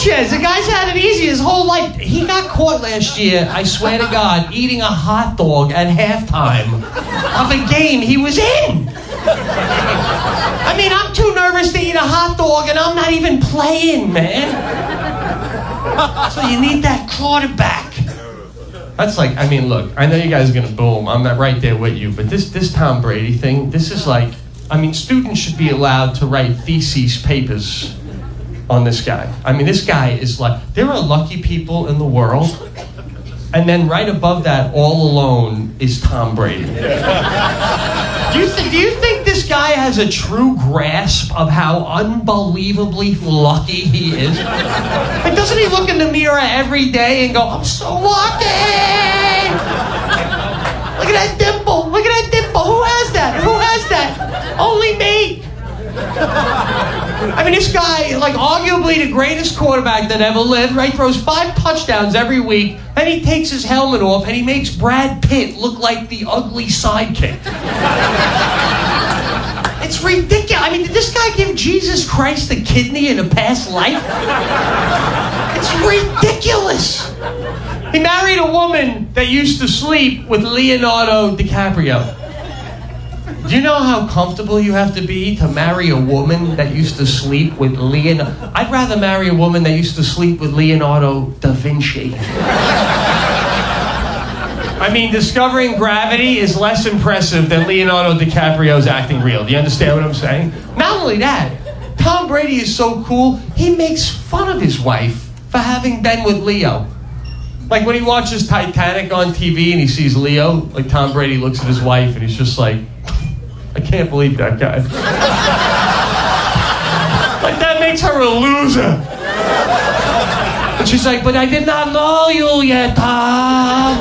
Sanchez, the guy's had it easy his whole life. He got caught last year, I swear to God, eating a hot dog at halftime of a game he was in. I mean, I'm too nervous to eat a hot dog, and I'm not even playing, man. So you need that quarterback. That's like, I mean, look, I know you guys are going to boom. I'm not right there with you. But this Tom Brady thing, this is like, I mean, students should be allowed to write thesis papers on this guy. I mean, this guy is like, there are lucky people in the world. And then right above that, all alone, is Tom Brady. Do you think this guy has a true grasp of how unbelievably lucky he is? Like, doesn't he look in the mirror every day and go, I'm so lucky! Look at that dimple! Look at that dimple! Who has that? Who has that? Only me! I mean, this guy, like, arguably the greatest quarterback that ever lived, right? Throws 5 touchdowns every week, then he takes his helmet off and he makes Brad Pitt look like the ugly sidekick. It's ridiculous. I mean, did this guy give Jesus Christ a kidney in a past life? It's ridiculous. He married a woman that used to sleep with Leonardo DiCaprio. Do you know how comfortable you have to be to marry a woman that used to sleep with Leonardo? I'd rather marry a woman that used to sleep with Leonardo da Vinci. I mean, discovering gravity is less impressive than Leonardo DiCaprio's acting real. Do you understand what I'm saying? Not only that, Tom Brady is so cool, he makes fun of his wife for having been with Leo. Like when he watches Titanic on TV and he sees Leo, like Tom Brady looks at his wife and he's just like, I can't believe that guy. Like, that makes her a loser. And she's like, but I did not know you yet, Tom.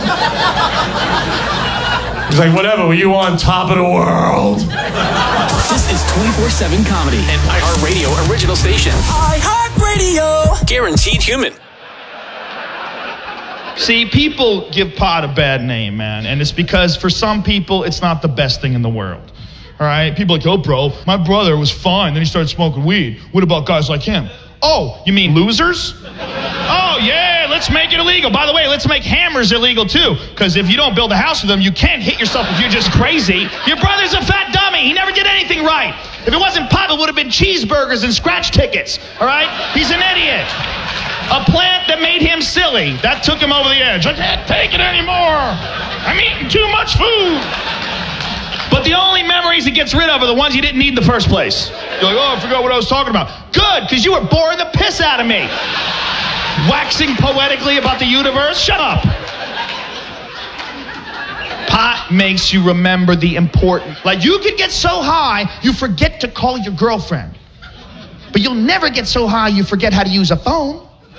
He's like, whatever, were you on top of the world? This is 24/7 Comedy, an iHeartRadio original station. iHeartRadio. Guaranteed human. See, people give pot a bad name, man. And it's because for some people, it's not the best thing in the world. All right? People are like, oh, bro, my brother was fine. Then he started smoking weed. What about guys like him? Oh, you mean losers? Oh, yeah, let's make it illegal. By the way, let's make hammers illegal, too. Because if you don't build a house with them, you can't hit yourself if you're just crazy. Your brother's a fat dummy. He never did anything right. If it wasn't pot, it would have been cheeseburgers and scratch tickets. All right? He's an idiot. A plant that made him silly. That took him over the edge. I can't take it anymore. I'm eating too much food. But the only memories he gets rid of are the ones you didn't need in the first place. You're like, oh, I forgot what I was talking about. Good, because you were boring the piss out of me. Waxing poetically about the universe? Shut up. Pot makes you remember the important. Like, you could get so high, you forget to call your girlfriend. But you'll never get so high you forget how to use a phone.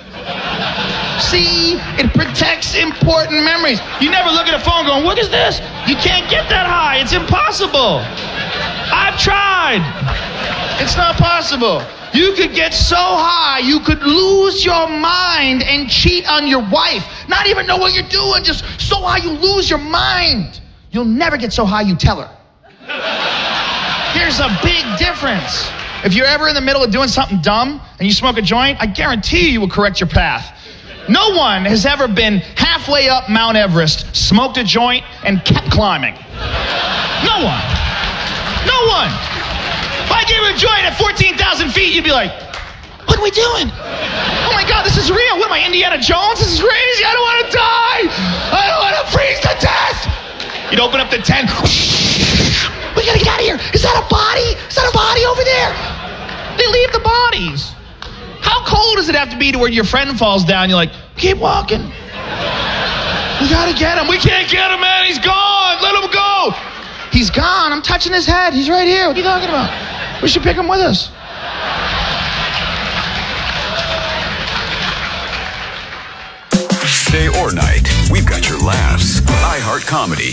See, it protects important memories. You never look at a phone going, what is this? You can't get that high. It's impossible. I've tried. It's not possible. You could get so high, you could lose your mind and cheat on your wife. Not even know what you're doing, just so high you lose your mind. You'll never get so high you tell her. Here's a big difference. If you're ever in the middle of doing something dumb and you smoke a joint, I guarantee you will correct your path. No one has ever been halfway up Mount Everest, smoked a joint, and kept climbing. No one. No one. If I gave you a joint at 14,000 feet, you'd be like, what are we doing? Oh my God, this is real. What am I, Indiana Jones? This is crazy. I don't want to die. I don't want to freeze to death. You'd open up the tent. We gotta get out of here. Is that a body? Is that a body over there? They leave the bodies. How cold does it have to be to where your friend falls down? You're like, keep walking. We gotta get him. We can't get him, man. He's gone. Let him go. He's gone. I'm touching his head. He's right here. What are you talking about? We should pick him with us. Day or night, we've got your laughs. iHeart Comedy.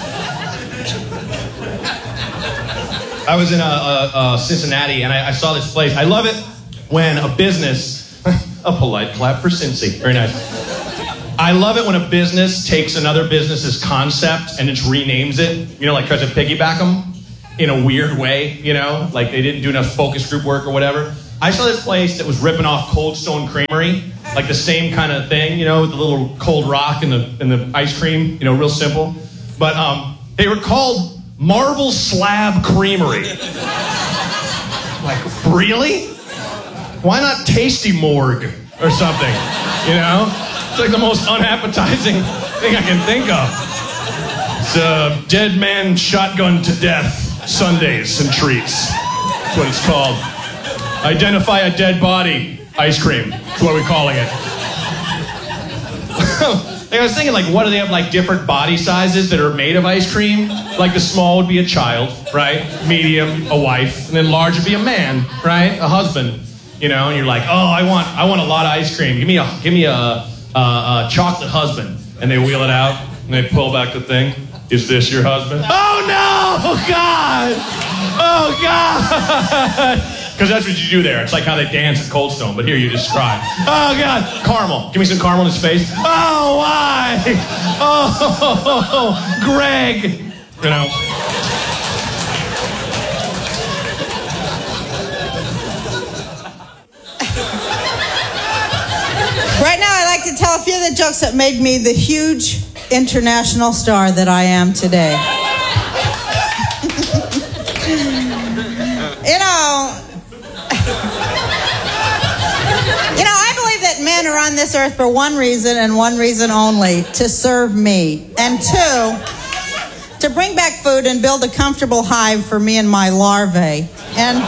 I was in Cincinnati, and I saw this place. I love it when a business, a polite clap for Cincy, very nice. I love it when a business takes another business's concept and just renames it, you know, like tries to piggyback them in a weird way, you know, like they didn't do enough focus group work or whatever. I saw this place that was ripping off Cold Stone Creamery, like the same kind of thing, with the little cold rock and the ice cream, real simple. But they were called Marble Slab Creamery. Like, really? Why not Tasty Morgue or something? It's like the most unappetizing thing I can think of. It's a dead man shotgun to death sundaes and treats. That's what it's called. Identify a dead body ice cream. That's what we're calling it. I was thinking, what do they have, different body sizes that are made of ice cream? Like, the small would be a child, right? Medium, a wife. And then large would be a man, right? A husband. And you're like, oh, I want a lot of ice cream. Give me a chocolate husband. And they wheel it out, and they pull back the thing. Is this your husband? Oh, no! Oh, God! Oh, God! Because that's what you do there. It's like how they dance at Cold Stone, but here you just cry. Oh, God. Caramel. Give me some caramel in his face. Oh, why? Oh, Greg. Right now, I'd like to tell a few of the jokes that made me the huge international star that I am today. I believe that men are on this earth for one reason and one reason only, to serve me. And two, to bring back food and build a comfortable hive for me and my larvae. And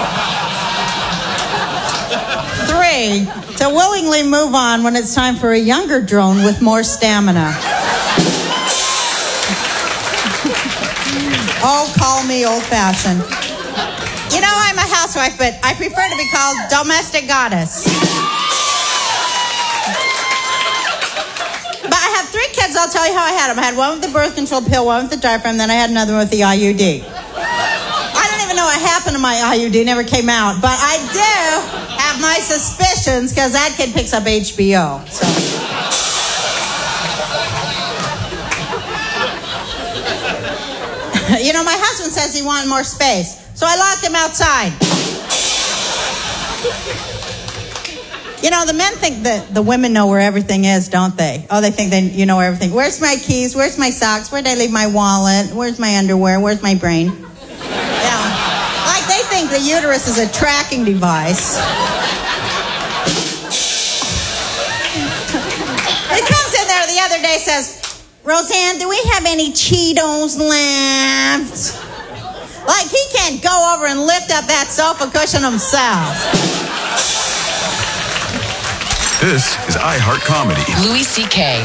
three, to willingly move on when it's time for a younger drone with more stamina. Oh, call me old-fashioned. I'm a housewife, but I prefer to be called domestic goddess. But I have 3 kids. I'll tell you how I had them. I had one with the birth control pill, one with the diaphragm, then I had another one with the IUD. I don't even know what happened to my IUD. It never came out. But I do have my suspicions because that kid picks up HBO. So. My husband says he wanted more space. So I locked him outside. The men think that the women know where everything is, don't they? Oh, they think you know everything. Where's my keys? Where's my socks? Where'd I leave my wallet? Where's my underwear? Where's my brain? Yeah. Like they think the uterus is a tracking device. He comes in there the other day, says, Roseanne, do we have any Cheetos left? Like he can't go over and lift up that sofa cushion himself. This is iHeart Comedy. Louis C.K.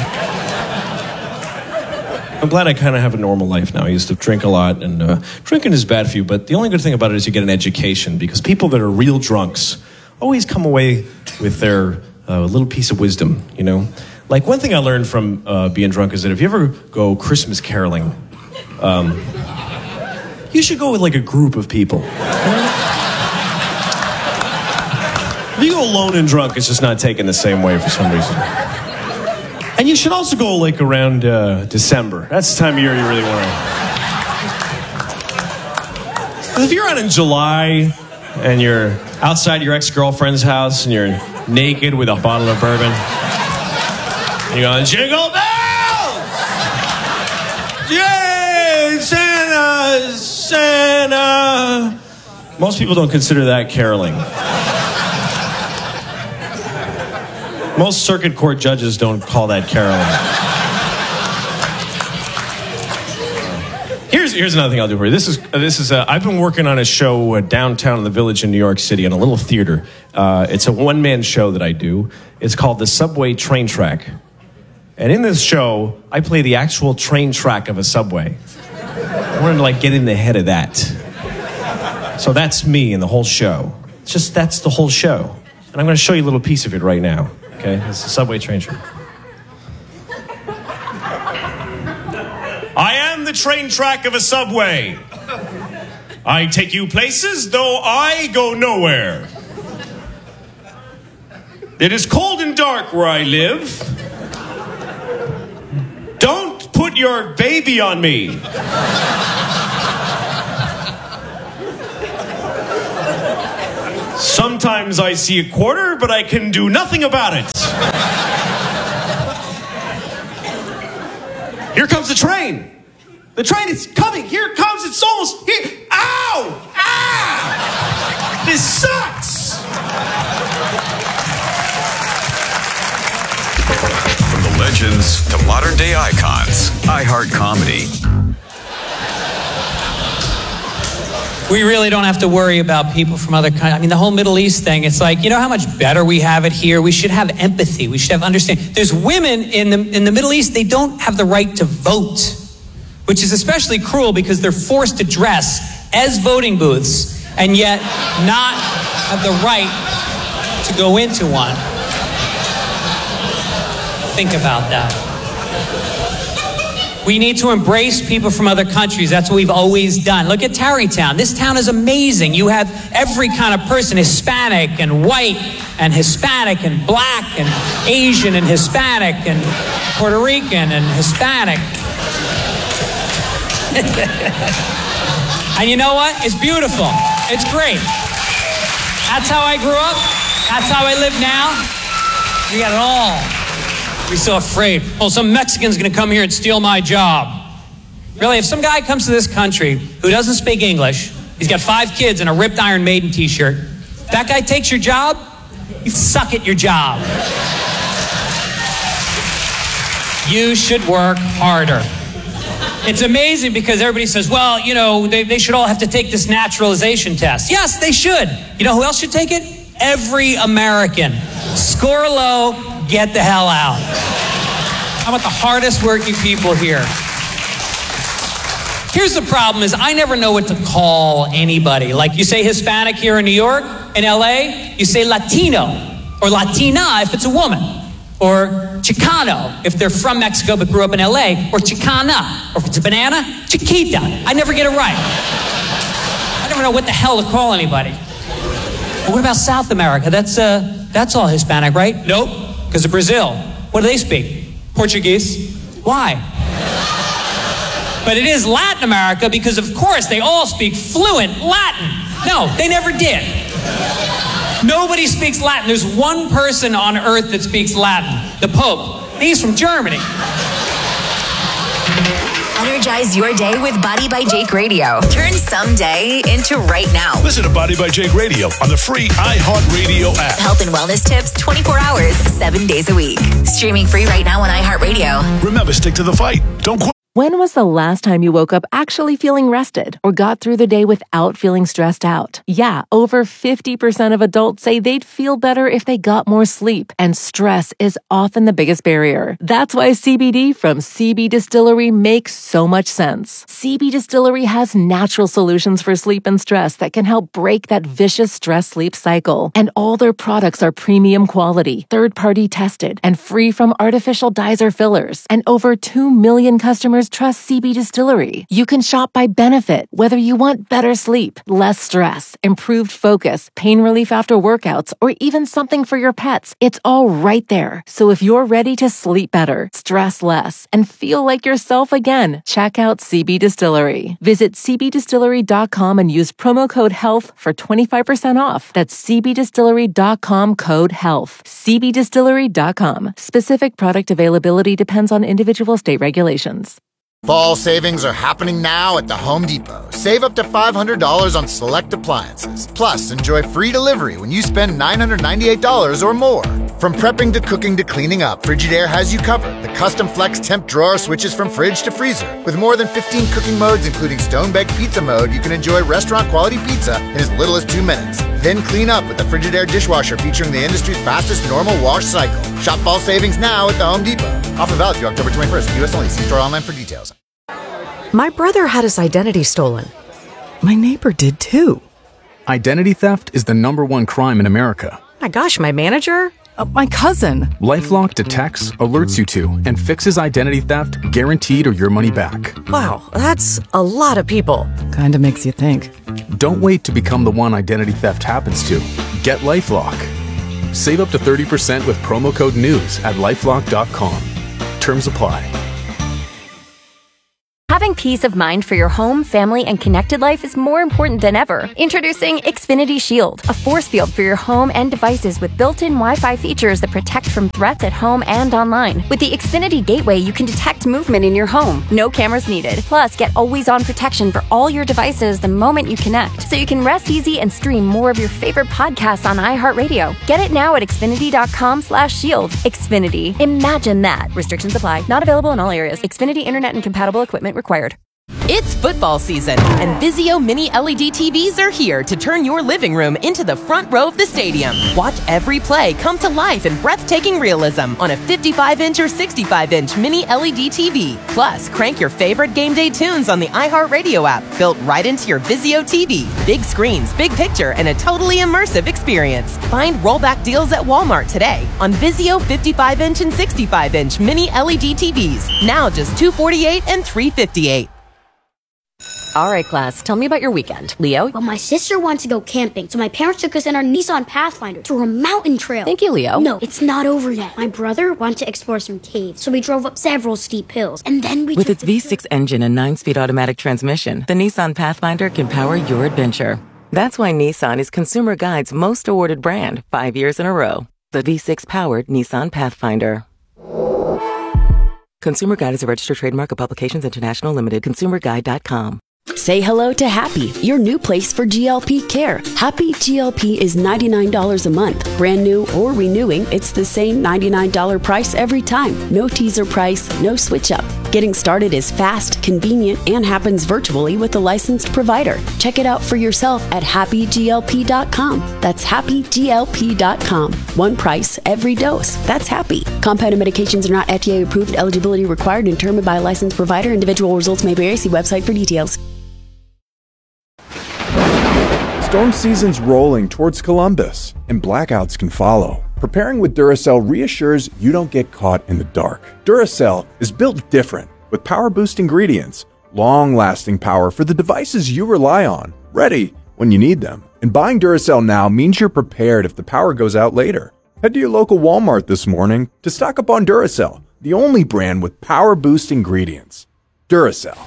I'm glad I kind of have a normal life now. I used to drink a lot, and drinking is bad for you, but the only good thing about it is you get an education, because people that are real drunks always come away with their little piece of wisdom, Like, one thing I learned from being drunk is that if you ever go Christmas caroling, you should go with, a group of people. If you go alone and drunk, it's just not taken the same way for some reason. And you should also go, around December. That's the time of year you really want to. If you're out in July and you're outside your ex-girlfriend's house and you're naked with a bottle of bourbon, you're going, jingle bells! Yay, Santa, Santa. Most people don't consider that caroling. Most circuit court judges don't call that caroling. Here's another thing I'll do for you. This is. I've been working on a show downtown in the Village in New York City in a little theater. It's a one-man show that I do. It's called the Subway Train Track. And in this show, I play the actual train track of a subway. I wanted to get in the head of that. So that's me in the whole show. That's the whole show. And I'm going to show you a little piece of it right now. Okay, it's the subway train track. I am the train track of a subway. I take you places, though I go nowhere. It is cold and dark where I live. Don't put your baby on me. Sometimes Sometimes I see a quarter, but I can do nothing about it. Here comes the train. The train is coming. Here it comes. It's almost here. Ow! Ah! This sucks! From the legends to modern day icons, iHeart Comedy. We really don't have to worry about people from other countries. I mean, the whole Middle East thing, it's like, you know how much better we have it here? We should have empathy. We should have understanding. There's women in the Middle East, they don't have the right to vote, which is especially cruel because they're forced to dress as voting booths and yet not have the right to go into one. Think about that. We need to embrace people from other countries. That's what we've always done. Look at Tarrytown. This town is amazing. You have every kind of person, Hispanic and white and Hispanic and black and Asian and Hispanic and Puerto Rican and Hispanic. And you know what? It's beautiful. It's great. That's how I grew up. That's how I live now. We got it all. We're so afraid. Oh, some Mexican's going to come here and steal my job. Really, if some guy comes to this country who doesn't speak English, he's got 5 kids and a ripped Iron Maiden t-shirt, that guy takes your job, you suck at your job. You should work harder. It's amazing because everybody says, well, you know, they should all have to take this naturalization test. Yes, they should. You know who else should take it? Every American. Score low, get the hell out. How about the hardest working people here? Here's the problem is I never know what to call anybody. Like you say Hispanic here in New York, in LA, you say Latino or Latina if it's a woman. Or Chicano if they're from Mexico but grew up in LA. Or Chicana. Or if it's a banana, Chiquita. I never get it right. I never know what the hell to call anybody. But what about South America? That's all Hispanic, right? Nope. Because of Brazil. What do they speak? Portuguese. Why? But it is Latin America because, of course, they all speak fluent Latin. No, they never did. Nobody speaks Latin. There's one person on earth that speaks Latin, the Pope. He's from Germany. Energize your day with Body by Jake Radio. Turn someday into right now. Listen to Body by Jake Radio on the free iHeartRadio app. Health and wellness tips 24 hours, 7 days a week. Streaming free right now on iHeartRadio. Remember, stick to the fight. Don't quit. When was the last time you woke up actually feeling rested or got through the day without feeling stressed out? Yeah, over 50% of adults say they'd feel better if they got more sleep, and stress is often the biggest barrier. That's why CBD from CB Distillery makes so much sense. CB Distillery has natural solutions for sleep and stress that can help break that vicious stress-sleep cycle. And all their products are premium quality, third-party tested, and free from artificial dyes or fillers. And over 2 million customers trust CB Distillery. You can shop by benefit, whether you want better sleep, less stress, improved focus, pain relief after workouts, or even something for your pets. It's all right there. So if you're ready to sleep better, stress less, and feel like yourself again, check out CB Distillery. Visit cbdistillery.com and use promo code HEALTH for 25% off. That's cbdistillery.com code HEALTH. cbdistillery.com. Specific product availability depends on individual state regulations. Fall savings are happening now at the Home Depot. Save up to $500 on select appliances. Plus, enjoy free delivery when you spend $998 or more. From prepping to cooking to cleaning up, Frigidaire has you covered. The custom flex temp drawer switches from fridge to freezer. With more than 15 cooking modes, including stone-baked pizza mode, you can enjoy restaurant-quality pizza in as little as 2 minutes. Then clean up with the Frigidaire dishwasher featuring the industry's fastest normal wash cycle. Shop fall savings now at the Home Depot. Offer valid through October 21st. U.S. only. See store online for details. My brother had his identity stolen. My neighbor did too. Identity theft is the #1 crime in America. My gosh, my manager? My cousin. LifeLock detects, alerts you to, and fixes identity theft guaranteed or your money back. Wow, that's a lot of people. Kinda makes you think. Don't wait to become the one identity theft happens to. Get LifeLock. Save up to 30% with promo code NEWS at LifeLock.com. Terms apply. Have Having peace of mind for your home, family, and connected life is more important than ever. Introducing Xfinity Shield, a force field for your home and devices with built-in Wi-Fi features that protect from threats at home and online. With the Xfinity Gateway, you can detect movement in your home. No cameras needed. Plus, get always-on protection for all your devices the moment you connect, so you can rest easy and stream more of your favorite podcasts on iHeartRadio. Get it now at Xfinity.com/shield. Xfinity. Imagine that. Restrictions apply. Not available in all areas. Xfinity Internet and compatible equipment required. It's football season, and Vizio Mini LED TVs are here to turn your living room into the front row of the stadium. Watch every play come to life in breathtaking realism on a 55-inch or 65-inch Mini LED TV. Plus, crank your favorite game day tunes on the iHeartRadio app, built right into your Vizio TV. Big screens, big picture, and a totally immersive experience. Find rollback deals at Walmart today on Vizio 55-inch and 65-inch Mini LED TVs. Now just $248 and $358. All right, class, tell me about your weekend. Leo? Well, my sister wants to go camping, so my parents took us in our Nissan Pathfinder through a mountain trail. Thank you, Leo. No, it's not over yet. My brother wanted to explore some caves, so we drove up several steep hills, and then we With its V6 engine and 9-speed automatic transmission, the Nissan Pathfinder can power your adventure. That's why Nissan is Consumer Guide's most awarded brand 5 years in a row. The V6-powered Nissan Pathfinder. Consumer Guide is a registered trademark of Publications International Limited. ConsumerGuide.com. Say hello to Happy, your new place for GLP care. Happy GLP is $99 a month. Brand new or renewing, it's the same $99 price every time. No teaser price, no switch up. Getting started is fast, convenient, and happens virtually with a licensed provider. Check it out for yourself at happyglp.com. That's happyglp.com. One price, every dose. That's Happy. Compounded medications are not FDA approved. Eligibility required and determined by a licensed provider. Individual results may vary. See website for details. Storm season's rolling towards Columbus, and blackouts can follow. Preparing with Duracell reassures you don't get caught in the dark. Duracell is built different, with power-boost ingredients, long-lasting power for the devices you rely on, ready when you need them. And buying Duracell now means you're prepared if the power goes out later. Head to your local Walmart this morning to stock up on Duracell, the only brand with power-boost ingredients. Duracell.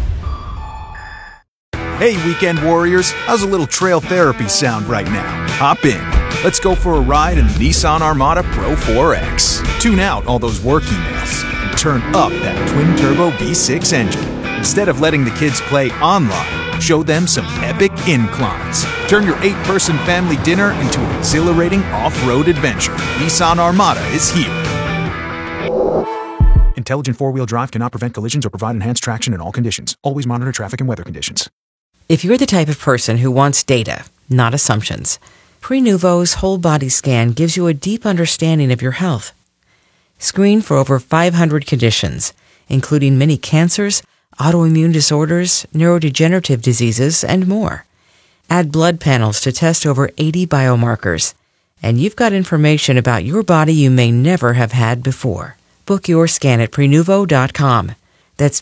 Hey, weekend warriors, how's a little trail therapy sound right now? Hop in. Let's go for a ride in the Nissan Armada Pro 4X. Tune out all those work emails and turn up that twin-turbo V6 engine. Instead of letting the kids play online, show them some epic inclines. Turn your 8-person family dinner into an exhilarating off-road adventure. Nissan Armada is here. Intelligent four-wheel drive cannot prevent collisions or provide enhanced traction in all conditions. Always monitor traffic and weather conditions. If you're the type of person who wants data, not assumptions, Prenuvo's whole body scan gives you a deep understanding of your health. Screen for over 500 conditions, including many cancers, autoimmune disorders, neurodegenerative diseases, and more. Add blood panels to test over 80 biomarkers, and you've got information about your body you may never have had before. Book your scan at Prenuvo.com. That's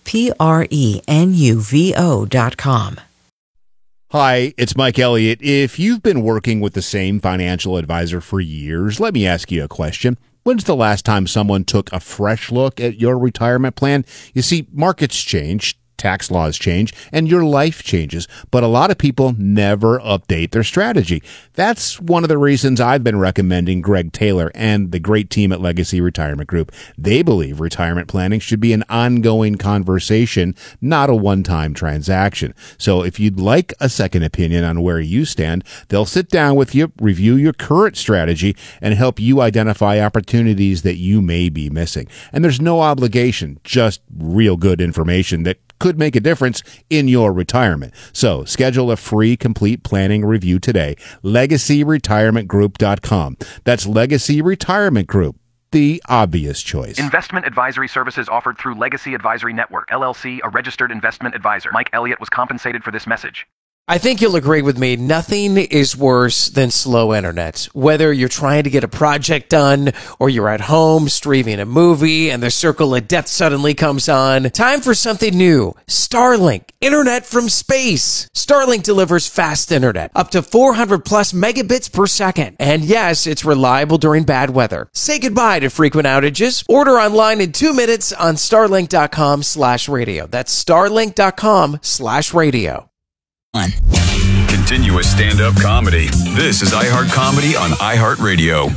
Prenuvo.com. Hi, it's Mike Elliott. If you've been working with the same financial advisor for years, let me ask you a question. When's the last time someone took a fresh look at your retirement plan? You see, markets change, tax laws change, and your life changes, but a lot of people never update their strategy. That's one of the reasons I've been recommending Greg Taylor and the great team at Legacy Retirement Group. They believe retirement planning should be an ongoing conversation, not a one-time transaction. So if you'd like a second opinion on where you stand, they'll sit down with you, review your current strategy, and help you identify opportunities that you may be missing. And there's no obligation, just real good information that could make a difference in your retirement. So schedule a free complete planning review today. LegacyRetirementGroup.com. That's Legacy Retirement Group, the obvious choice. Investment advisory services offered through Legacy Advisory Network, LLC, a registered investment advisor. Mike Elliott was compensated for this message. I think you'll agree with me, nothing is worse than slow internet. Whether you're trying to get a project done or you're at home streaming a movie and the Circle of Death suddenly comes on, time for something new. Starlink, internet from space. Starlink delivers fast internet, up to 400 plus megabits per second. And yes, it's reliable during bad weather. Say goodbye to frequent outages. Order online in 2 minutes on starlink.com/radio. That's starlink.com/radio. Continuous stand-up comedy. This is iHeart Comedy on iHeartRadio.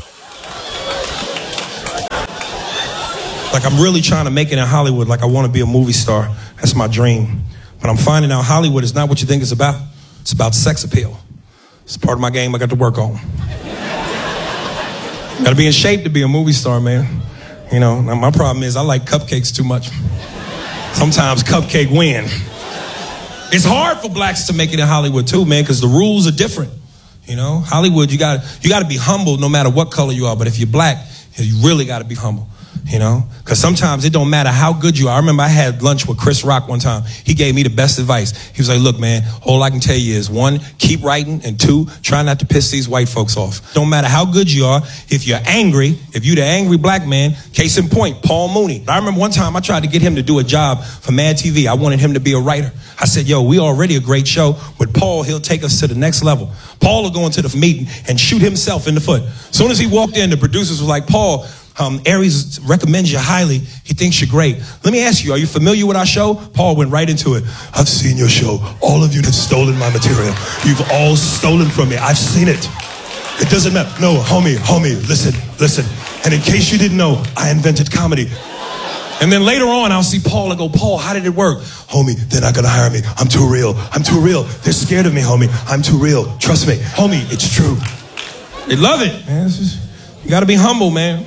Like, I'm really trying to make it in Hollywood. Like, I want to be a movie star. That's my dream. But I'm finding out Hollywood is not what you think it's about. It's about sex appeal. It's part of my game I got to work on. Got to be in shape to be a movie star, man. You know, now my problem is I like cupcakes too much. Sometimes cupcake win. It's hard for blacks to make it in Hollywood too, man, because the rules are different. You know, Hollywood, you got to be humble no matter what color you are. But if you're black, you really got to be humble. You know, because sometimes it don't matter how good you are. I remember I had lunch with Chris Rock one time. He gave me the best advice. He was like, look, man, all I can tell you is 1, keep writing, and 2, try not to piss these white folks off. Don't matter how good you are. If you're angry, if you're the angry black man, case in point, Paul Mooney. I remember one time I tried to get him to do a job for Mad TV. I wanted him to be a writer. I said, yo, we already a great show. With Paul, he'll take us to the next level. Paul will go into the meeting and shoot himself in the foot. As soon as he walked in, the producers were like, Paul, Aries recommends you highly. He thinks you're great. Let me ask you, are you familiar with our show? Paul went right into it. I've seen your show. All of you have stolen my material. You've all stolen from me. I've seen it. It doesn't matter. No, homie, listen. And in case you didn't know, I invented comedy. And then later on, I'll see Paul and go, Paul, how did it work? Homie, they're not going to hire me. I'm too real. They're scared of me, homie. I'm too real. Trust me. Homie, it's true. They love it, man. You got to be humble, man.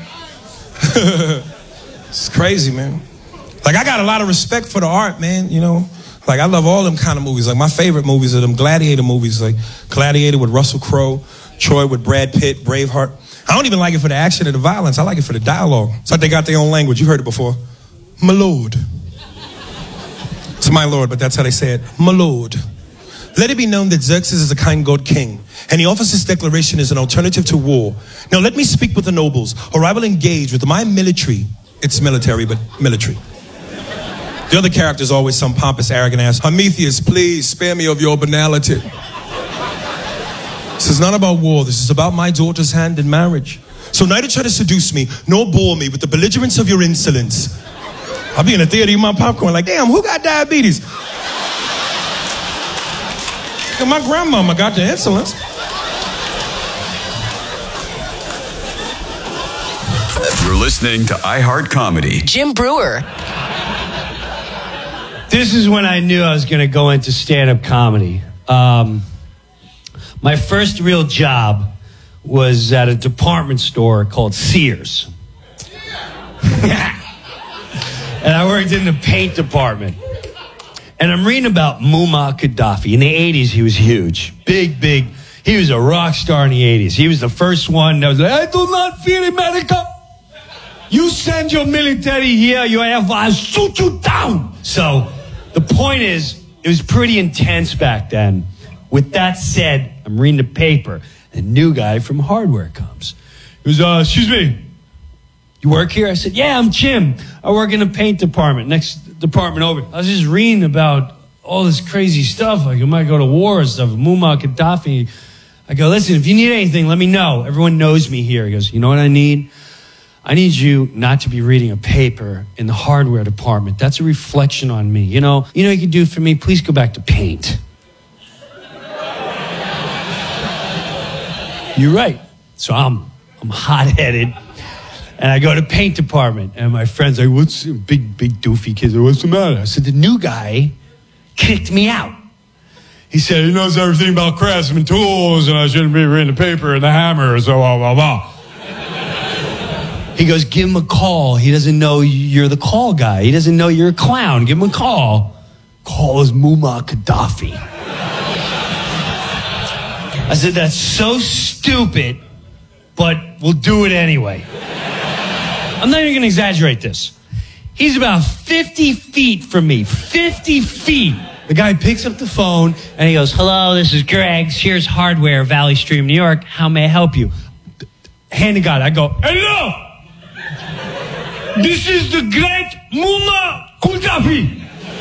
It's crazy, man. Like, I got a lot of respect for the art, man, you know. Like, I love all them kind of movies. Like, my favorite movies are them gladiator movies, like Gladiator with Russell Crowe, Troy with Brad Pitt, Braveheart. I don't even like it for the action or the violence. I like it for the dialogue. It's like they got their own language. You heard it before. My lord. It's my lord, but that's how they say it. My lord. Let it be known that Xerxes is a kind God king, and he offers this declaration as an alternative to war. Now let me speak with the nobles, or I will engage with my military. It's military, but military. The other character is always some pompous, arrogant ass. Prometheus, please spare me of your banality. This is not about war. This is about my daughter's hand in marriage. So neither try to seduce me, nor bore me with the belligerence of your insolence. I'll be in the theater eating my popcorn like, damn, who got diabetes? My grandmama got the insolence. You're listening to iHeart Comedy. Jim Brewer. This is when I knew I was going to go into stand-up comedy. My first real job was at a department store called Sears. And I worked in the paint department. And I'm reading about Muammar Gaddafi. In the 80s, he was huge. Big. He was a rock star in the 80s. He was the first one that was like, I do not fear America. You send your military here, you have, I'll shoot you down. So the point is, it was pretty intense back then. With that said, I'm reading the paper. A new guy from hardware comes. He goes, excuse me, you work here? I said, yeah, I'm Jim. I work in the paint department, next department over. I was just reading about all this crazy stuff, like I might go to war and stuff, Muammar Gaddafi. I go, listen, if you need anything, let me know. Everyone knows me here. He goes, you know what I need? I need you not to be reading a paper in the hardware department. That's a reflection on me. You know you can do for me? Please go back to paint. You're right. So I'm hot-headed. And I go to paint department, and my friend's like, what's big doofy kids? What's the matter? I said, the new guy kicked me out. He said, he knows everything about craftsman tools, and I shouldn't be reading the paper and the hammer, so blah, blah, blah. He goes, give him a call. He doesn't know you're the call guy. He doesn't know you're a clown. Give him a call. Call is Muammar Gaddafi. I said, that's so stupid, but we'll do it anyway. I'm not even going to exaggerate this. He's about 50 feet from me. 50 feet. The guy picks up the phone and he goes, "Hello, this is Greg, Sears Hardware, Valley Stream, New York. How may I help you?" Hand to God, I go, "Hello! This is the great Muammar Gaddafi.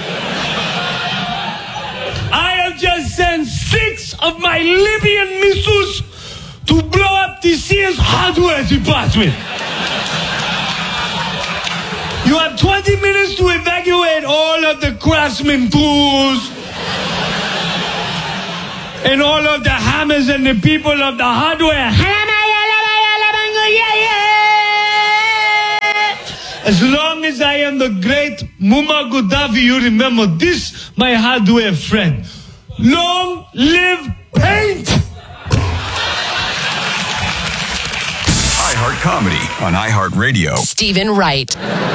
I have just sent 6 of my Libyan missiles to blow up the Sears Hardware department. You have 20 minutes to evacuate all of the Craftsman tools and all of the hammers and the people of the hardware. As long as I am the great Muammar Gaddafi, you remember this, my hardware friend. Long live paint!" iHeart Comedy on iHeartRadio. Stephen Wright.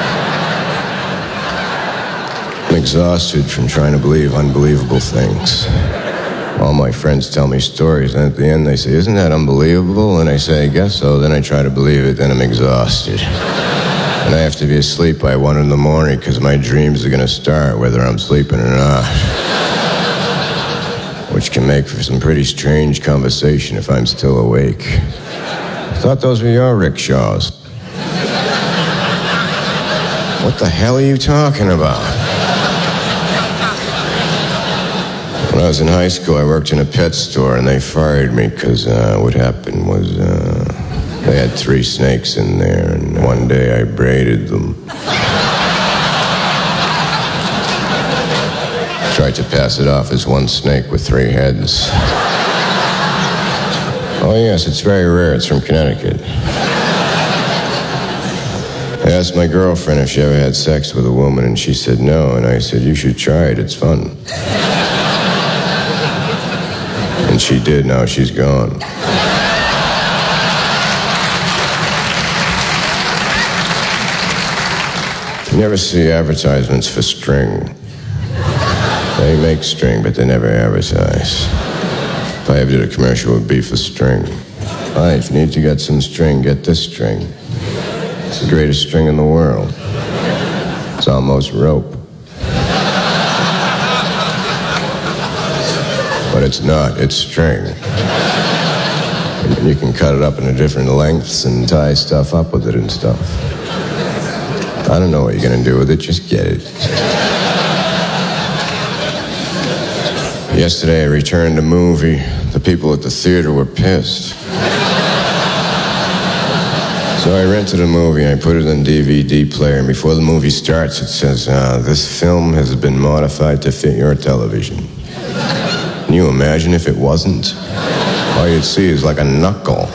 I'm exhausted from trying to believe unbelievable things. All my friends tell me stories, and at the end they say, "Isn't that unbelievable?" And I say, "I guess so." Then I try to believe it, then I'm exhausted. And I have to be asleep by 1 in the morning because my dreams are going to start whether I'm sleeping or not. Which can make for some pretty strange conversation if I'm still awake. I thought those were your rickshaws. What the hell are you talking about? When I was in high school, I worked in a pet store, and they fired me because what happened was they had 3 snakes in there, and one day I braided them. Tried to pass it off as one snake with 3 heads. Oh, yes, it's very rare. It's from Connecticut. I asked my girlfriend if she ever had sex with a woman, and she said no, and I said, "You should try it. It's fun." And she did. Now she's gone. You never see advertisements for string. They make string, but they never advertise. If I ever did a commercial, it would be for string. Hi, if you need to get some string, get this string. It's the greatest string in the world. It's almost rope. But it's not, it's string. And you can cut it up into different lengths and tie stuff up with it and stuff. I don't know what you're going to do with it, just get it. Yesterday I returned a movie. The people at the theater were pissed. So I rented a movie and I put it on DVD player, and before the movie starts it says, "This film has been modified to fit your television." Can you imagine if it wasn't? All you'd see is like a knuckle.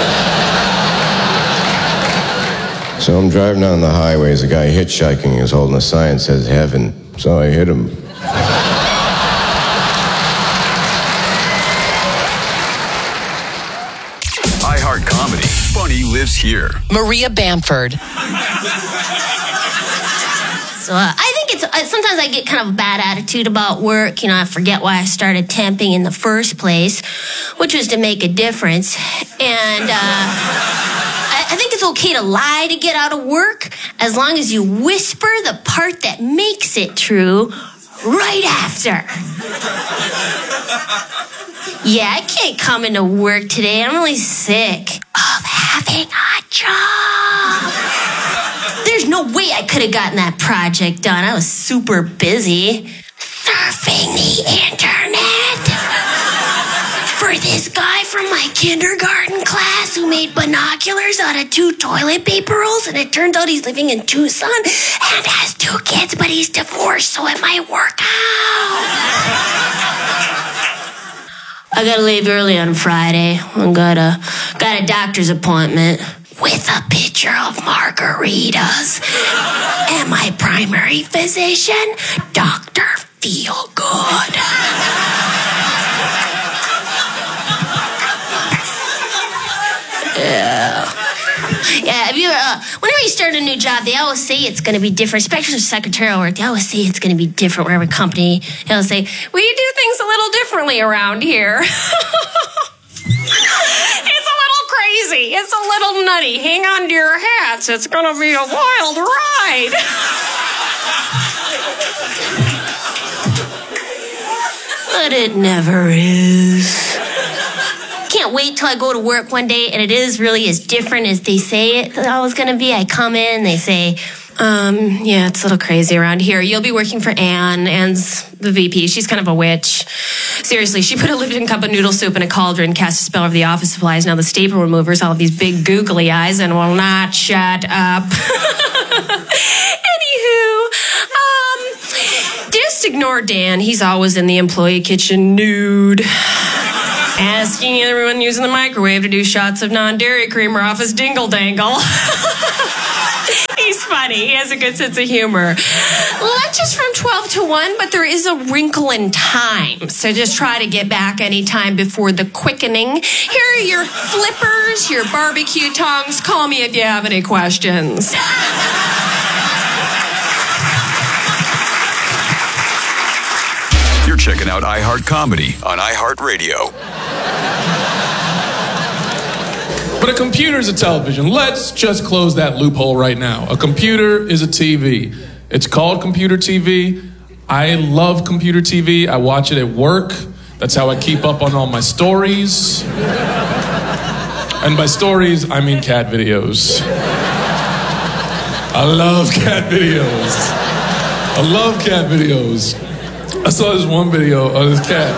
So I'm driving down the highway, there's a guy hitchhiking, he's holding a sign that says heaven. So I hit him. iHeart Comedy. Funny lives here. Maria Bamford. So I think it's sometimes I get kind of a bad attitude about work. I forget why I started temping in the first place, which was to make a difference. And I think it's okay to lie to get out of work as long as you whisper the part that makes it true right after. Yeah, I can't come into work today. I'm really sick of having a job. There's no way I could have gotten that project done. I was super busy surfing the internet for this guy from my kindergarten class who made binoculars out of 2 toilet paper rolls, and it turns out he's living in Tucson and has 2 kids, but he's divorced, so it might work out. I gotta leave early on Friday. I got a doctor's appointment with a pitcher of margaritas and my primary physician, Dr. Feelgood. Yeah, have you whenever you start a new job, they always say it's going to be different, especially with secretarial work. They always say it's going to be different for every company. They always say, we do things a little differently around here. It's a little crazy. It's a little nutty. Hang on to your hats. It's going to be a wild ride. But it never is. Can't wait till I go to work one day and it is really as different as they say it's always gonna be. I come in, they say, yeah, it's a little crazy around here. You'll be working for Anne. Anne's the VP. She's kind of a witch. Seriously, she put a Lipton cup of noodle soup in a cauldron, cast a spell over the office supplies. Now the staple removers all have these big googly eyes and will not shut up. Anywho, just ignore Dan. He's always in the employee kitchen nude, asking everyone using the microwave to do shots of non-dairy creamer off his dingle-dangle. He's funny. He has a good sense of humor. Lunches from 12 to 1, but there is a wrinkle in time. So just try to get back any time before the quickening. Here are your flippers, your barbecue tongs. Call me if you have any questions. You're checking out iHeart Comedy on iHeartRadio. But a computer is a television. Let's just close that loophole right now. A computer is a TV. It's called computer TV. I love computer TV. I watch it at work. That's how I keep up on all my stories. And by stories, I mean cat videos. I love cat videos. I love cat videos. I saw this one video of this cat.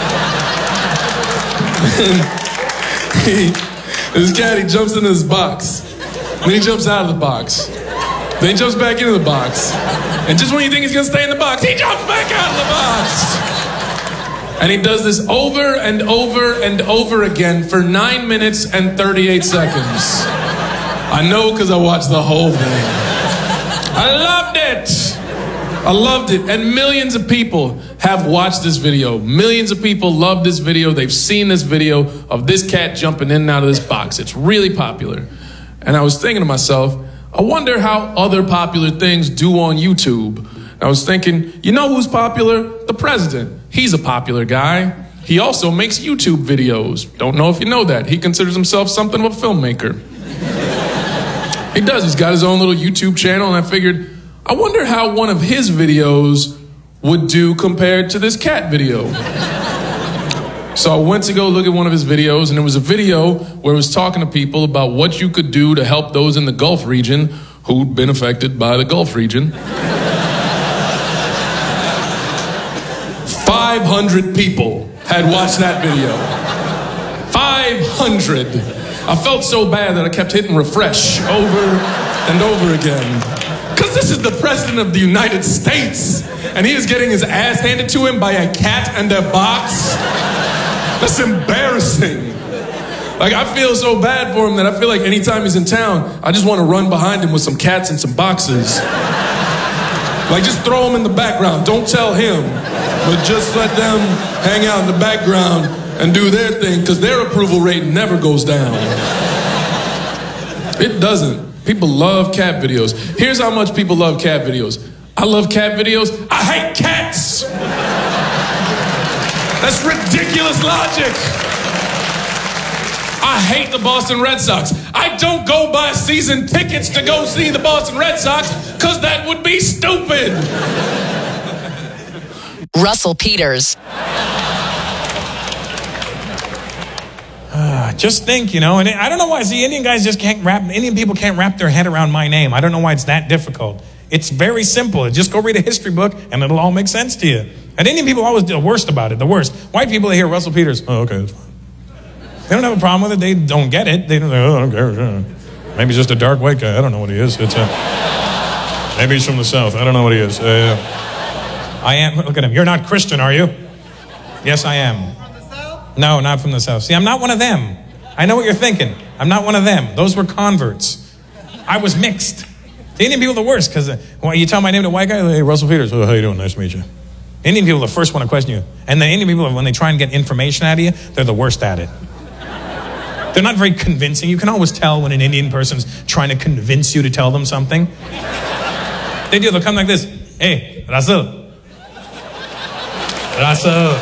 This cat, he jumps into this box. Then he jumps out of the box. Then he jumps back into the box. And just when you think he's gonna stay in the box, he jumps back out of the box. And he does this over and over and over again for 9 minutes and 38 seconds. I know because I watched the whole thing. I loved it. I loved it. And millions of people have watched this video. Millions of people love this video. They've seen this video of this cat jumping in and out of this box. It's really popular. And I was thinking to myself, I wonder how other popular things do on YouTube. I was thinking, you know who's popular? The president. He's a popular guy. He also makes YouTube videos. Don't know if you know that. He considers himself something of a filmmaker. He does. He's got his own little YouTube channel, and I figured, I wonder how one of his videos would do compared to this cat video. So I went to go look at one of his videos, and it was a video where it was talking to people about what you could do to help those in the Gulf region who'd been affected by the Gulf region. 500 people had watched that video. 500. I felt so bad that I kept hitting refresh over and over again. Because this is the president of the United States, and he is getting his ass handed to him by a cat and a box. That's embarrassing. Like, I feel so bad for him that I feel like anytime he's in town, I just want to run behind him with some cats and some boxes. Like, just throw them in the background. Don't tell him, but just let them hang out in the background and do their thing, because their approval rate never goes down. It doesn't. People love cat videos. Here's how much people love cat videos. I love cat videos. I hate cats. That's ridiculous logic. I hate the Boston Red Sox. I don't go buy season tickets to go see the Boston Red Sox because that would be stupid. Russell Peters. Just think, you know, and I don't know why, Indian people can't wrap their head around my name. I don't know why it's that difficult. It's very simple. Just go read a history book and it'll all make sense to you. And Indian people are always the worst about it, the worst. White people, they hear Russell Peters, oh, okay, that's fine. They don't have a problem with it. They don't get it. They don't say, oh, I don't care. Maybe he's just a dark white guy. I don't know what he is. Maybe he's from the South. I don't know what he is. I am, look at him. You're not Christian, are you? Yes, I am. No, not from the South. See, I'm not one of them. I know what you're thinking. I'm not one of them. Those were converts. I was mixed. The Indian people are the worst, because when you tell my name to a white guy, hey, Russell Peters, oh, how you doing? Nice to meet you. Indian people are the first one to question you. And the Indian people, when they try and get information out of you, they're the worst at it. They're not very convincing. You can always tell when an Indian person's trying to convince you to tell them something. They do. They'll come like this. Hey, Russell. Russell.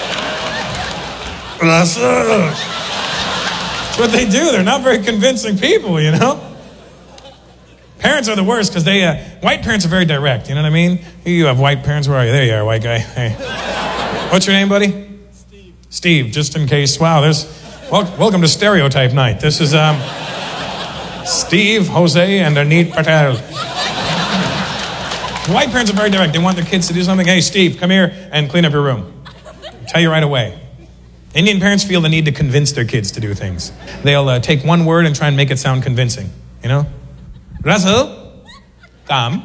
Russell. That's what they do. They're not very convincing people, you know? Parents are the worst because white parents are very direct, you know what I mean? You have white parents, where are you? There you are, white guy. Hey. What's your name, buddy? Steve, just in case. Wow, welcome to Stereotype Night. This is Steve, Jose, and Anit Patel. White parents are very direct. They want their kids to do something. Hey, Steve, come here and clean up your room. Tell you right away. Indian parents feel the need to convince their kids to do things. They'll take one word and try and make it sound convincing. You know? Russell, come.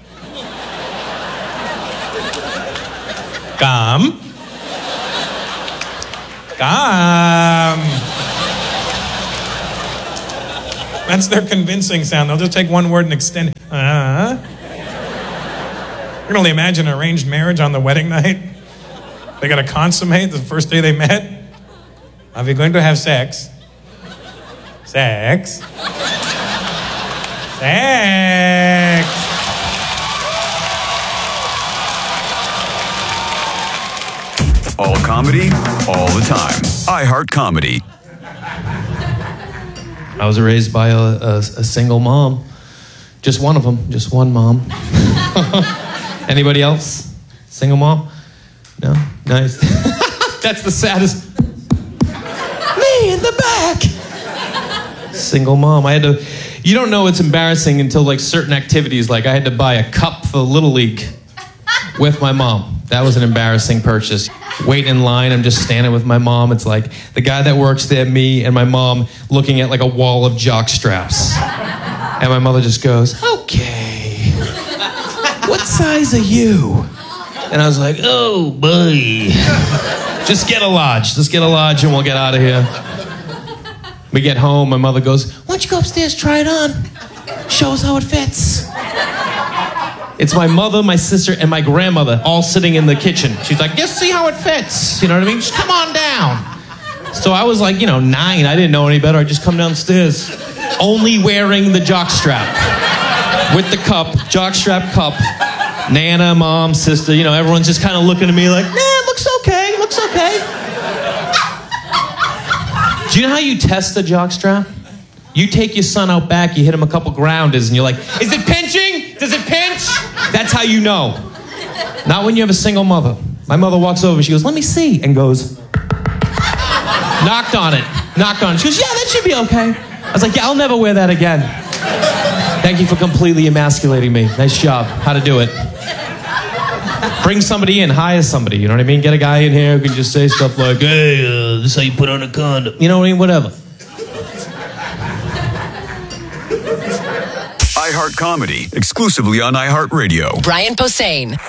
Come. Come. That's their convincing sound. They'll just take one word and extend it. You can only imagine an arranged marriage on the wedding night. They got to consummate the first day they met. Are we going to have sex? Sex. Sex. All comedy, all the time. iHeart Comedy. I was raised by a single mom. Just one of them. Just one mom. Anybody else? Single mom? No? Nice. That's the saddest. Me in the back. Single mom. I had to... You don't know it's embarrassing until like certain activities. Like I had to buy a cup for Little League with my mom. That was an embarrassing purchase. Waiting in line, I'm just standing with my mom. It's like the guy that works there, me, and my mom looking at like a wall of jock straps. And my mother just goes, okay, what size are you? And I was like, oh, boy. Just get a large. Just get a large and we'll get out of here. We get home, my mother goes, why don't you go upstairs, try it on. Show us how it fits. It's my mother, my sister, and my grandmother all sitting in the kitchen. She's like, just see how it fits. You know what I mean? Just come on down. So I was like, 9. I didn't know any better. I just come downstairs. Only wearing the jockstrap. With the cup, jockstrap cup. Nana, mom, sister, everyone's just kind of looking at me like, it looks okay, looks okay. Do you know how you test the jockstrap? You take your son out back, you hit him a couple grounders, and you're like, is it pinching? Does it pinch? That's how you know. Not when you have a single mother. My mother walks over, she goes, let me see, and goes, knocked on it. She goes, yeah, that should be okay. I was like, yeah, I'll never wear that again. Thank you for completely emasculating me. Nice job. How to do it. Bring somebody in, hire somebody, you know what I mean? Get a guy in here who can just say stuff like, hey, this is how you put on a condom. You know what I mean? Whatever. iHeart Comedy, exclusively on iHeartRadio. Brian Posehn.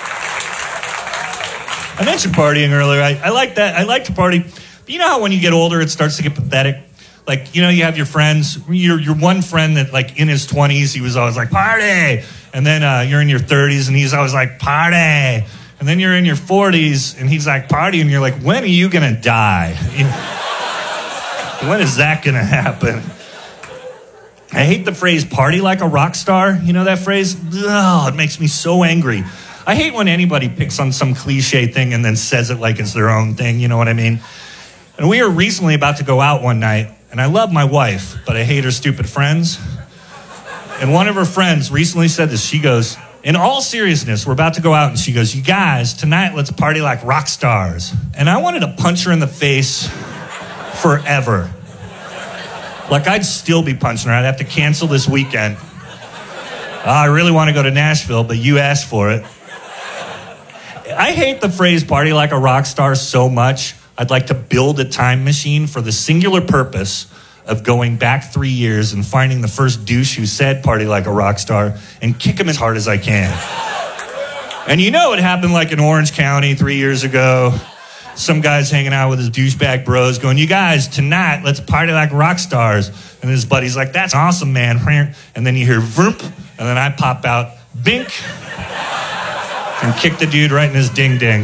I mentioned partying earlier. I like that. I like to party. But you know how when you get older, it starts to get pathetic? Like, you have your friends. Your one friend that, like, in his 20s, he was always like, party! And then you're in your 30s, and he's always like, party! And then you're in your 40s, and he's like, party! And you're like, when are you going to die? When is that going to happen? I hate the phrase party like a rock star. You know that phrase? Oh, it makes me so angry. I hate when anybody picks on some cliche thing and then says it like it's their own thing. You know what I mean? And we were recently about to go out one night, and I love my wife, but I hate her stupid friends. And one of her friends recently said this. She goes, in all seriousness, we're about to go out, and she goes, you guys, tonight let's party like rock stars. And I wanted to punch her in the face forever. Like, I'd still be punching her. I'd have to cancel this weekend. I really want to go to Nashville, but you asked for it. I hate the phrase party like a rock star so much, I'd like to build a time machine for the singular purpose of going back 3 years and finding the first douche who said party like a rock star and kick him as hard as I can. And it happened like in Orange County 3 years ago. Some guy's hanging out with his douchebag bros going, you guys, tonight, let's party like rock stars. And his buddy's like, that's awesome, man. And then you hear vroom, and then I pop out, bink, and kick the dude right in his ding-ding.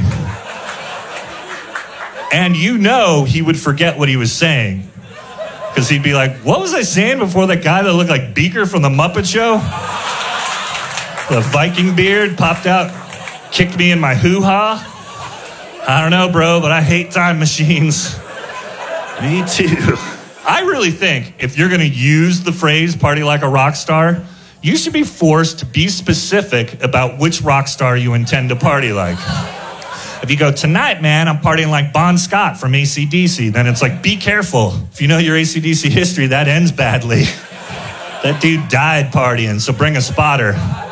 And he would forget what he was saying. Because he'd be like, what was I saying before that guy that looked like Beaker from the Muppet Show? The Viking beard popped out, kicked me in my hoo-ha. I don't know, bro, but I hate time machines. Me too. I really think if you're going to use the phrase party like a rock star, you should be forced to be specific about which rock star you intend to party like. If you go, tonight, man, I'm partying like Bon Scott from AC/DC, then it's like, be careful. If you know your AC/DC history, that ends badly. That dude died partying, so bring a spotter.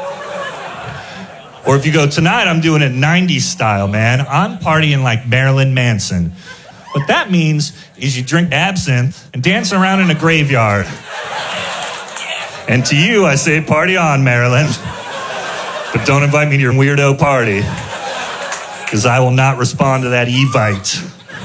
Or if you go, tonight, I'm doing it 90s style, man. I'm partying like Marilyn Manson. What that means is you drink absinthe and dance around in a graveyard. And to you, I say, party on, Marilyn. But don't invite me to your weirdo party, because I will not respond to that evite.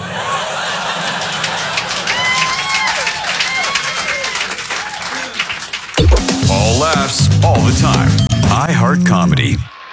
All laughs, all the time. iHeart Comedy.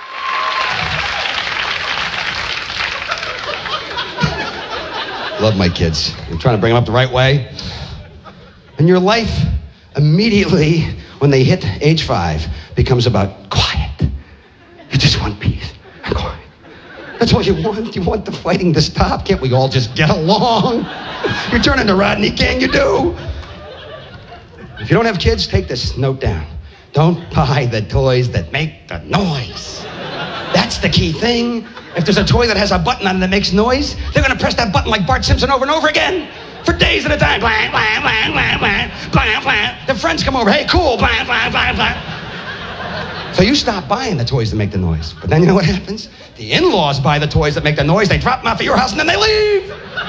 Love my kids. I'm trying to bring them up the right way. And your life immediately, when they hit age 5, becomes about quiet. You just want peace and quiet. That's all you want. You want the fighting to stop. Can't we all just get along? You're turning to Rodney King, you do. If you don't have kids, take this note down. Don't buy the toys that make the noise. That's the key thing. If there's a toy that has a button on it that makes noise, they're going to press that button like Bart Simpson over and over again for days at a time. Blah, blah, blah, blah, blah, blah, blah. Their friends come over. Hey, cool. Blah, blah, blah, blah. So you stop buying the toys that make the noise. But then you know what happens? The in-laws buy the toys that make the noise. They drop them off at your house and then they leave.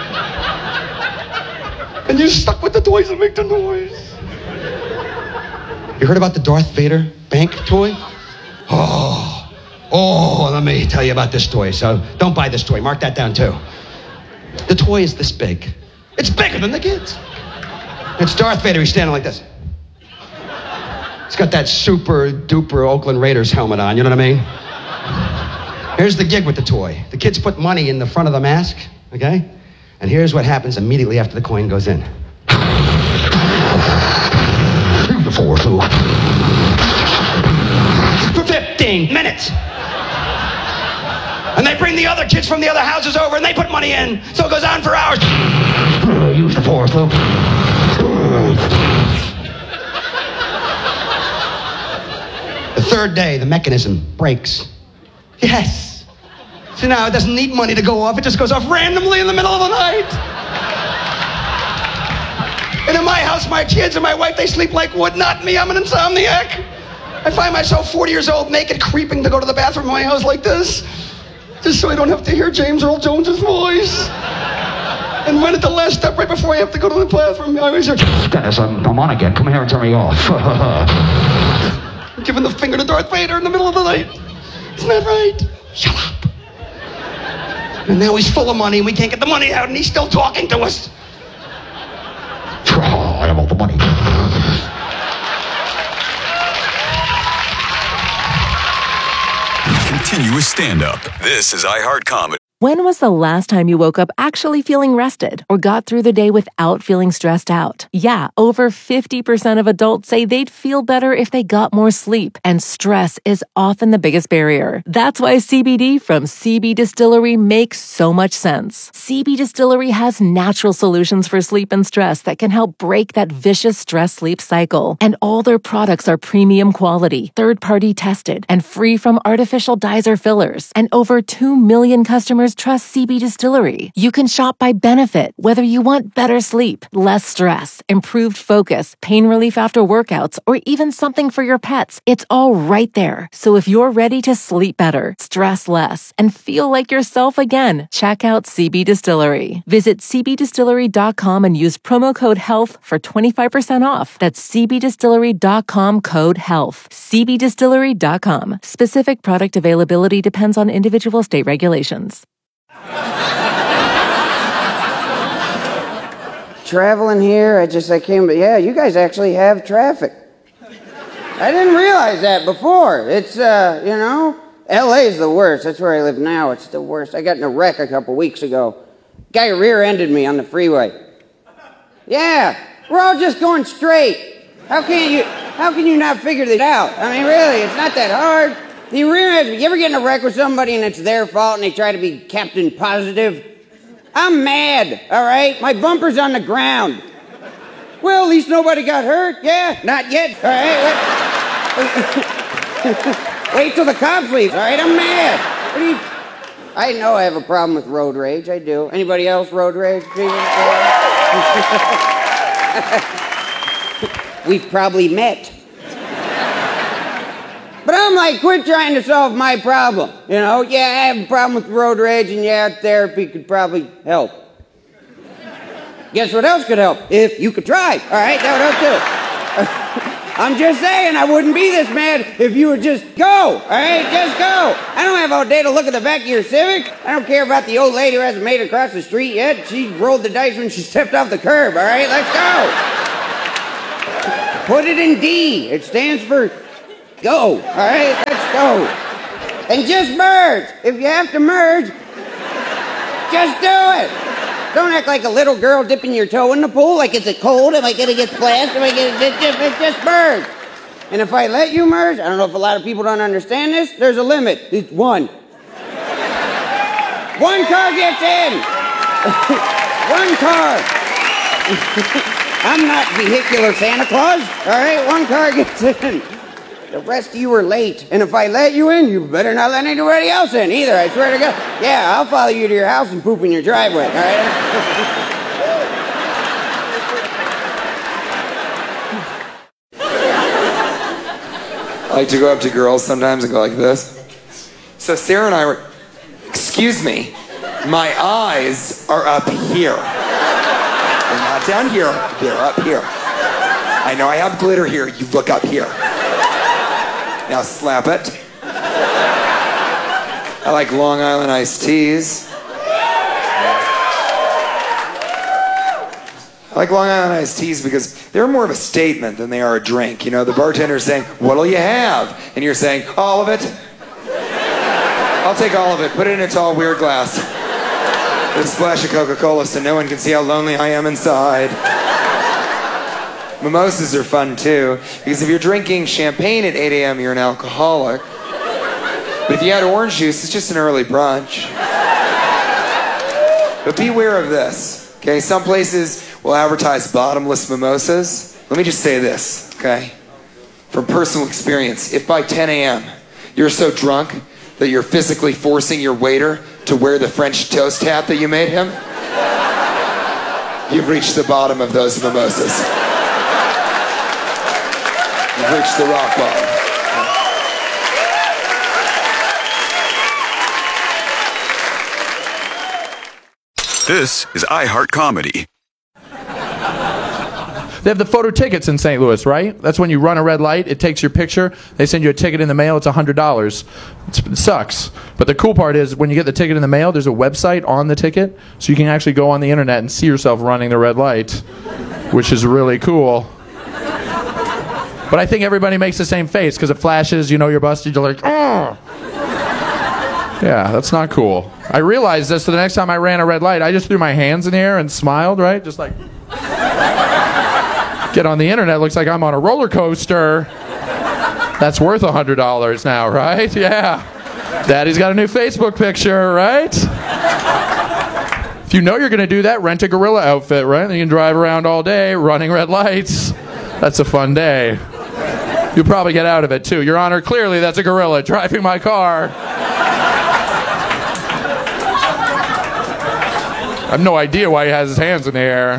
And you're stuck with the toys that make the noise. You heard about the Darth Vader bank toy? Oh, let me tell you about this toy. So don't buy this toy. Mark that down too. The toy is this big. It's bigger than the kids. It's Darth Vader. He's standing like this. He's got that super duper Oakland Raiders helmet on. You know what I mean? Here's the gig with the toy. The kids put money in the front of the mask, okay? And here's what happens immediately after the coin goes in. The force for 15 minutes. And they bring the other kids from the other houses over and they put money in. So it goes on for hours. Use the force, Luke. The third day, the mechanism breaks. Yes. So now it doesn't need money to go off. It just goes off randomly in the middle of the night. And in my house, my kids and my wife, they sleep like wood. Not me. I'm an insomniac. I find myself 40 years old, naked, creeping to go to the bathroom in my house like this. Just so I don't have to hear James Earl Jones's voice. And when at the last step, right before I have to go to the bathroom, I always hear, Dennis, I'm on again. Come here and turn me off. Giving the finger to Darth Vader in the middle of the night. Isn't that right? Shut up. And now he's full of money and we can't get the money out and he's still talking to us. Oh, I have all the money. Continuous stand-up. This is iHeart Comedy. When was the last time you woke up actually feeling rested or got through the day without feeling stressed out? Yeah, over 50% of adults say they'd feel better if they got more sleep, and stress is often the biggest barrier. That's why CBD from CB Distillery makes so much sense. CB Distillery has natural solutions for sleep and stress that can help break that vicious stress-sleep cycle. And all their products are premium quality, third-party tested, and free from artificial dyes or fillers. And over 2 million customers trust CB Distillery. You can shop by benefit, whether you want better sleep, less stress, improved focus, pain relief after workouts, or even something for your pets. It's all right there. So if you're ready to sleep better, stress less, and feel like yourself again, check out CB Distillery. Visit cbdistillery.com and use promo code HEALTH for 25% off. That's cbdistillery.com code HEALTH. cbdistillery.com. Specific product availability depends on individual state regulations. Traveling here, I came, but yeah, you guys actually have traffic. I didn't realize that before. It's, LA is the worst. That's where I live now. It's the worst. I got in a wreck a couple weeks ago. Guy rear-ended me on the freeway. Yeah, we're all just going straight. How can you not figure that out? I mean, really, it's not that hard. You ever get in a wreck with somebody and it's their fault and they try to be Captain Positive? I'm mad, all right? My bumper's on the ground. Well, at least nobody got hurt. Yeah, not yet, all right? Wait till the cops leave, all right? I'm mad. I know I have a problem with road rage. I do. Anybody else road rage? We've probably met. But I'm like, quit trying to solve my problem. You know, yeah, I have a problem with road rage, and yeah, therapy could probably help. Guess what else could help? If you could try. All right, that would help too. I'm just saying, I wouldn't be this mad if you would just go. All right, just go. I don't have all day to look at the back of your Civic. I don't care about the old lady who hasn't made it across the street yet. She rolled the dice when she stepped off the curb. All right, let's go. Put it in D. It stands for go. All right, let's go. And just merge. If you have to merge, just do it. Don't act like a little girl dipping your toe in the pool. Like, is it cold? Am I going to get splashed? Am I going to just merge? And if I let you merge, I don't know if a lot of people don't understand this, there's a limit. It's one. One car gets in. One car. I'm not vehicular Santa Claus. All right, one car gets in. The rest of you are late. And if I let you in, you better not let anybody else in either. I swear to God. Yeah, I'll follow you to your house and poop in your driveway. All right? I like to go up to girls sometimes and go like this. So Sarah and I were, excuse me, my eyes are up here. They're not down here, they're up here. I know I have glitter here, you look up here. Now slap it. I like Long Island iced teas. I like Long Island iced teas because they're more of a statement than they are a drink. You know, the bartender's saying, what'll you have? And you're saying, all of it. I'll take all of it. Put it in a tall, weird glass. With a splash of Coca-Cola so no one can see how lonely I am inside. Mimosas are fun too, because if you're drinking champagne at 8 a.m., you're an alcoholic. But if you had orange juice, it's just an early brunch. But beware of this, okay? Some places will advertise bottomless mimosas. Let me just say this, okay? From personal experience, if by 10 a.m. you're so drunk that you're physically forcing your waiter to wear the French toast hat that you made him, you've reached the bottom of those mimosas. You've reached the rock bottom. This is iHeart Comedy. They have the photo tickets in St. Louis, right? That's when you run a red light, it takes your picture, they send you a ticket in the mail, it's $100. It sucks. But the cool part is when you get the ticket in the mail, there's a website on the ticket, so you can actually go on the internet and see yourself running the red light, which is really cool. But I think everybody makes the same face because it flashes, you know you're busted, you're like, oh. Yeah, that's not cool. I realized this, so the next time I ran a red light, I just threw my hands in the air and smiled, right? Just like, get on the internet, looks like I'm on a roller coaster. That's worth $100 now, right? Yeah. Daddy's got a new Facebook picture, right? If you know you're going to do that, rent a gorilla outfit, right? You can drive around all day running red lights. That's a fun day. You'll probably get out of it, too. Your Honor, clearly that's a gorilla driving my car. I have no idea why he has his hands in the air.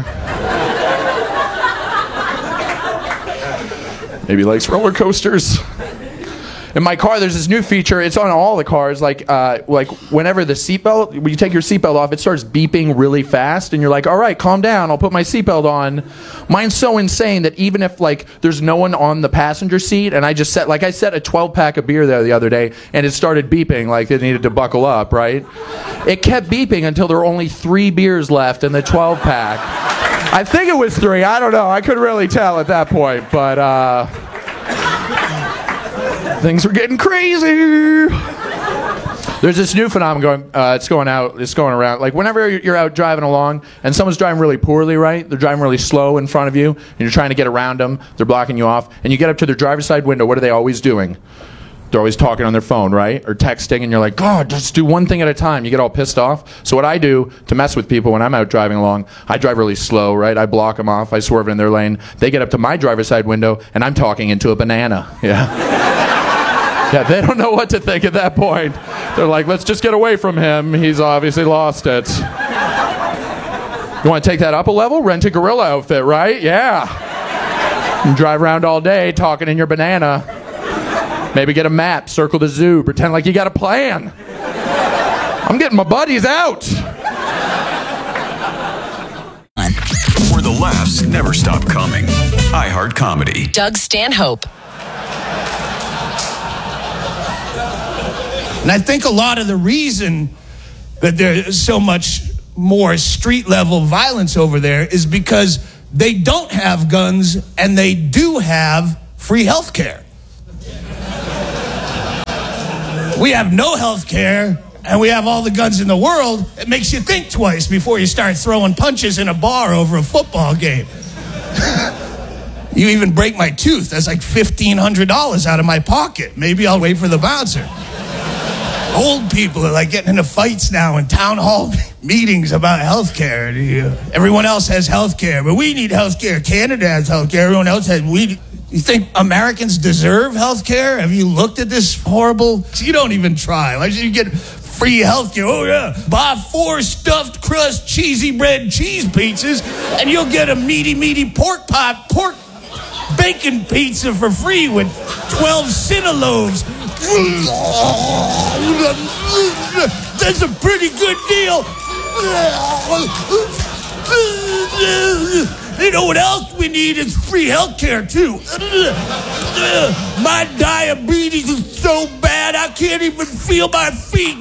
Maybe he likes roller coasters. In my car, there's this new feature. It's on all the cars. Like whenever the seatbelt, when you take your seatbelt off, it starts beeping really fast, and you're like, all right, calm down. I'll put my seatbelt on. Mine's so insane that even if there's no one on the passenger seat, and I set a 12-pack of beer there the other day, and it started beeping like it needed to buckle up, right? It kept beeping until there were only 3 beers left in the 12-pack. I think it was 3. I don't know. I couldn't really tell at that point, but things were getting crazy. There's this new phenomenon it's going around. Like whenever you're out driving along and someone's driving really poorly, right? They're driving really slow in front of you, and you're trying to get around them. They're blocking you off, and you get up to their driver's side window. What are they always doing? They're always talking on their phone, right? Or texting, and you're like, God, just do one thing at a time. You get all pissed off. So what I do to mess with people when I'm out driving along, I drive really slow, right? I block them off. I swerve in their lane. They get up to my driver's side window, and I'm talking into a banana. Yeah. Yeah, they don't know what to think at that point. They're like, let's just get away from him. He's obviously lost it. You want to take that up a level? Rent a gorilla outfit, right? Yeah. You drive around all day talking in your banana. Maybe get a map, circle the zoo, pretend like you got a plan. I'm getting my buddies out. Where the laughs never stop coming. iHeart Comedy. Doug Stanhope. And I think a lot of the reason that there's so much more street-level violence over there is because they don't have guns and they do have free health care. We have no health care and we have all the guns in the world. It makes you think twice before you start throwing punches in a bar over a football game. You even break my tooth. That's like $1,500 out of my pocket. Maybe I'll wait for the bouncer. Old people are like getting into fights now in town hall meetings about health care. Everyone else has health care, but we need health care. Canada has health care. Everyone else has. You think Americans deserve health care? Have you looked at this horrible? You don't even try. Like you get free health care. Oh yeah, buy 4 stuffed crust cheesy bread cheese pizzas, and you'll get a meaty pork bacon pizza for free with 12 Cinnaloaves. That's a pretty good deal. You know what else we need is free health care too. My diabetes is so bad I can't even feel my feet.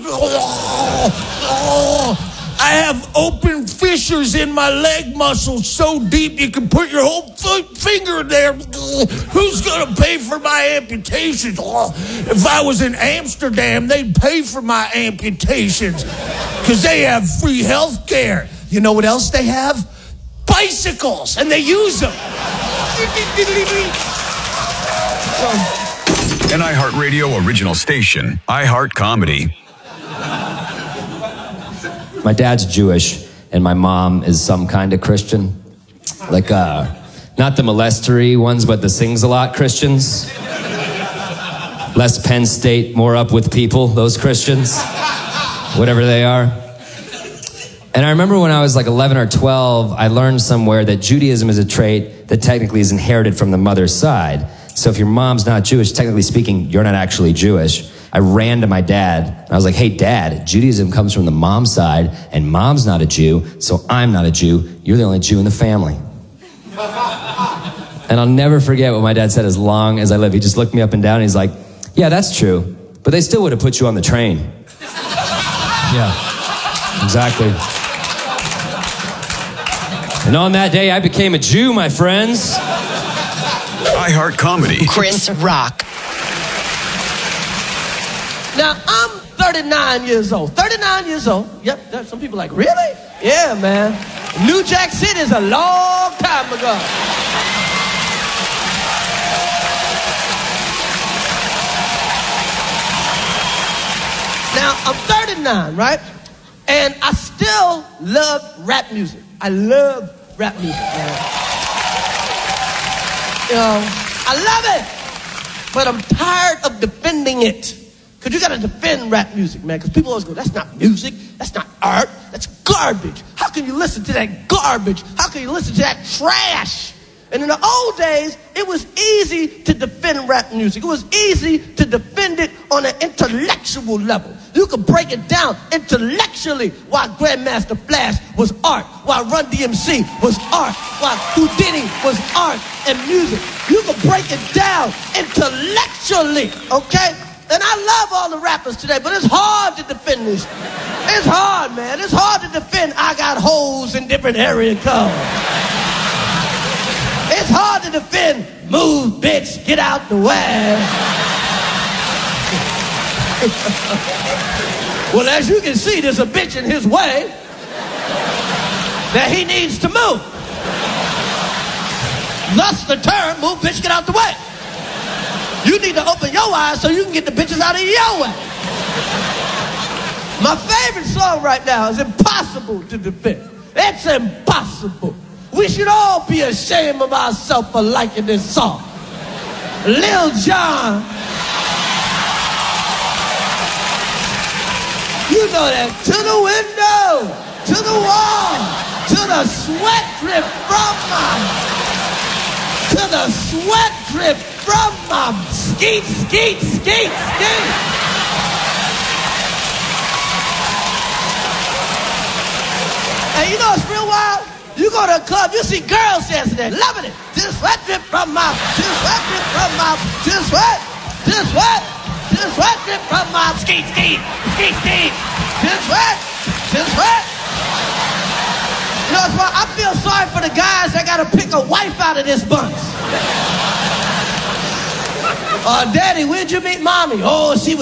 I have open fissures in my leg muscles so deep you can put your whole finger there. Who's going to pay for my amputations? If I was in Amsterdam, they'd pay for my amputations because they have free health care. You know what else they have? Bicycles, and they use them. An iHeartRadio original station, iHeart Comedy. My dad's Jewish, and my mom is some kind of Christian. Like, not the molestery ones, but the sings-a-lot Christians. Less Penn State, more up with people, those Christians. Whatever they are. And I remember when I was like 11 or 12, I learned somewhere that Judaism is a trait that technically is inherited from the mother's side. So if your mom's not Jewish, technically speaking, you're not actually Jewish. I ran to my dad, and I was like, hey, Dad, Judaism comes from the mom's side, and Mom's not a Jew, so I'm not a Jew. You're the only Jew in the family. And I'll never forget what my dad said as long as I live. He just looked me up and down, and he's like, yeah, that's true, but they still would have put you on the train. Yeah, exactly. And on that day, I became a Jew, my friends. iHeart Comedy. Chris Rock. Now, I'm 39 years old. 39 years old. Yep, some people are like, really? Yeah, man. New Jack City is a long time ago. Now, I'm 39, right? And I still love rap music. I love rap music, man. You know, I love it. But I'm tired of defending it. Because you got to defend rap music, man. Because people always go, that's not music. That's not art. That's garbage. How can you listen to that garbage? How can you listen to that trash? And in the old days, it was easy to defend rap music. It was easy to defend it on an intellectual level. You could break it down intellectually why Grandmaster Flash was art, why Run DMC was art, why Houdini was art and music. You could break it down intellectually, okay? And I love all the rappers today, but it's hard to defend this. It's hard, man. It's hard to defend I got hoes in different area codes. It's hard to defend move, bitch, get out the way. Well, as you can see, there's a bitch in his way that he needs to move. Thus the term, move, bitch, get out the way. You need to open your eyes so you can get the bitches out of your way. My favorite song right now is Impossible to Defend. It's impossible. We should all be ashamed of ourselves for liking this song. Lil Jon. You know that. To the window, to the wall, to the sweat drip from my... To the sweat drip from my skeet, skeet, skeet, skeet. And you know it's real wild? You go to a club, you see girls dancing there, loving it. To the sweat drip from my... To the sweat drip from my... To the sweat, to the sweat. To the sweat drip from my skeet, skeet, skeet, skeet. To the sweat, to the sweat. You know, it's why I feel sorry for the guys that gotta pick a wife out of this bunch. Daddy, where'd you meet mommy? Oh, she was